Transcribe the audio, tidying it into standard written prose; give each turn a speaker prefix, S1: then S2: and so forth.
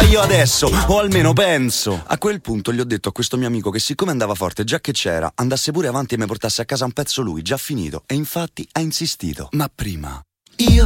S1: io adesso, o almeno penso. A quel punto gli ho detto a questo mio amico che siccome andava forte, già che c'era, andasse pure avanti e mi portasse a casa un pezzo lui, già finito. E infatti ha insistito. Ma prima